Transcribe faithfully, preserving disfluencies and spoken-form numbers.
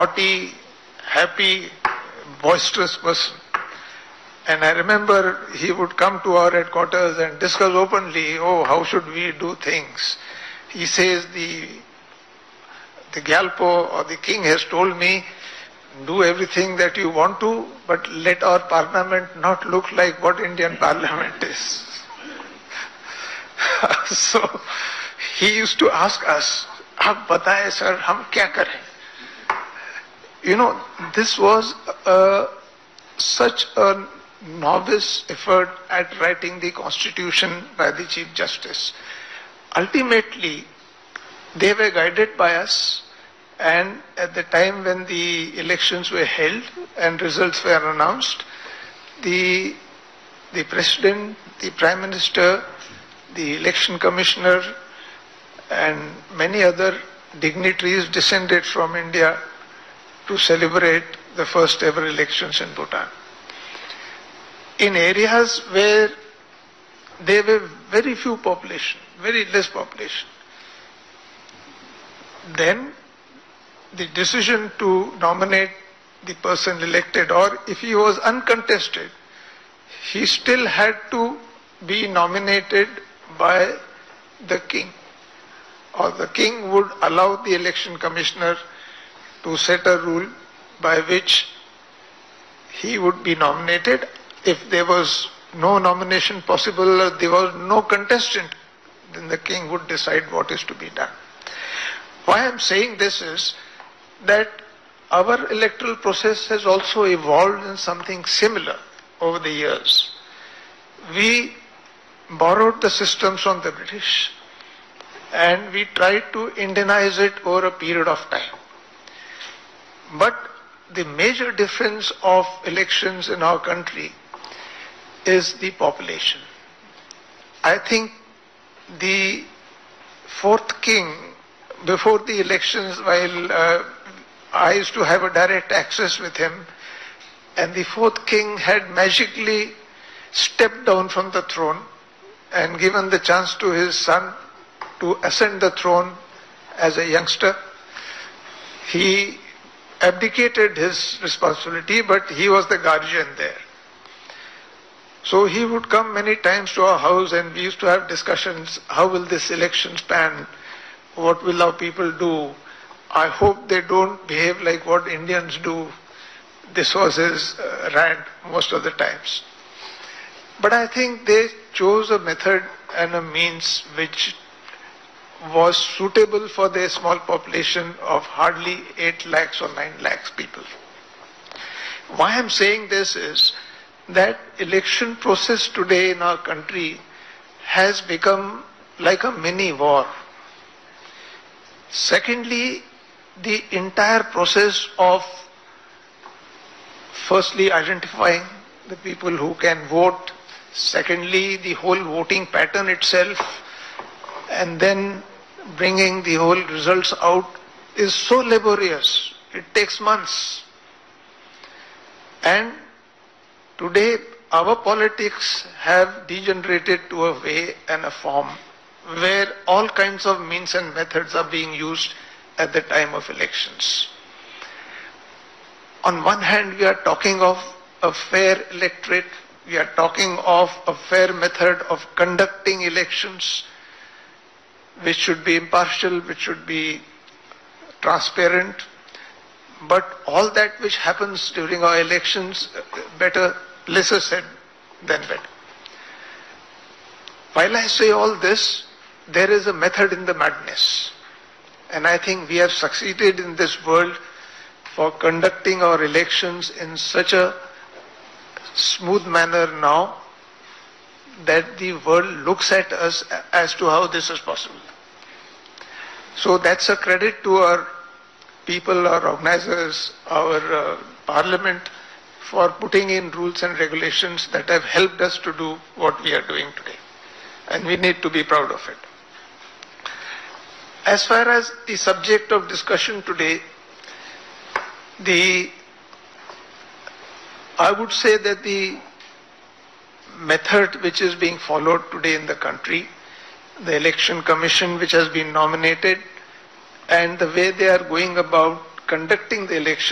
naughty, happy, boisterous person. And I remember he would come to our headquarters and discuss openly, oh, how should we do things? He says, the, the Gyalpo or the king has told me, do everything that you want to, but let our parliament not look like what Indian parliament is. So he used to ask us, "Aap bataye sir, hum kya kare?" You know, this was a, such a novice effort at writing the constitution by the Chief Justice. Ultimately, they were guided by us, and at the time when the elections were held and results were announced, the, the President, the Prime Minister, the Election Commissioner, and many other dignitaries descended from India to celebrate the first ever elections in Bhutan. In areas where there were very few population, very less population, then the decision to nominate the person elected, or if he was uncontested, he still had to be nominated by the king, or the king would allow the election commissioner to set a rule by which he would be nominated. If there was no nomination possible, or there was no contestant, then the king would decide what is to be done. Why I am saying this is that our electoral process has also evolved in something similar over the years. We borrowed the systems from the British and we tried to Indianize it over a period of time. But the major difference of elections in our country is the population. I think the fourth king, before the elections, while uh, I used to have a direct access with him, and the fourth king had magically stepped down from the throne and given the chance to his son to ascend the throne as a youngster. He abdicated his responsibility, but he was the guardian there. So he would come many times to our house and we used to have discussions, how will this election stand? What will our people do? I hope they don't behave like what Indians do. This was his uh, rant most of the times. But I think they chose a method and a means which was suitable for their small population of hardly eight lakhs or nine lakhs people. Why I'm saying this is that election process today in our country has become like a mini war. Secondly, the entire process of firstly identifying the people who can vote, secondly the whole voting pattern itself, and then bringing the whole results out is so laborious. It takes months. And today our politics have degenerated to a way and a form where all kinds of means and methods are being used at the time of elections. On one hand, we are talking of a fair electorate, we are talking of a fair method of conducting elections, which should be impartial, which should be transparent. But all that which happens during our elections, better, lesser said than better. While I say all this, there is a method in the madness. And I think we have succeeded in this world for conducting our elections in such a smooth manner now that the world looks at us as to how this is possible. So that's a credit to our people, our organizers, our uh, parliament for putting in rules and regulations that have helped us to do what we are doing today. And we need to be proud of it. As far as the subject of discussion today, the I would say that the method which is being followed today in the country, the election commission which has been nominated, and the way they are going about conducting the election